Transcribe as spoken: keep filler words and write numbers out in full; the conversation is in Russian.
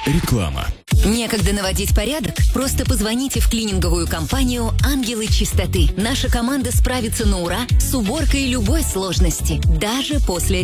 Реклама. Некогда наводить порядок? Просто позвоните в клининговую компанию «Ангелы чистоты». Наша команда справится на ура с уборкой любой сложности, даже после